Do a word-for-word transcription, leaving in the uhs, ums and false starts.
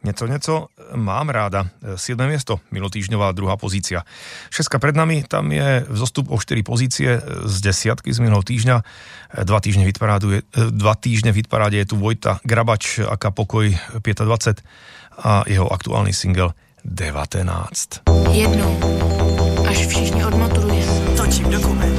Něco, něco, mám ráda. siedme miesto, minulotýždňová druhá pozícia. Šestka pred nami, tam je vzostup o štyri pozície z desiatky z minulého týždňa. Dva týždne v hitparáde, dva týždne v hitparáde je tu Vojta Grabač, aká pokoj dvadsaťpäť a jeho aktuálny single devätnásť. Jednou, až všichni odmaturujeme, točím dokument.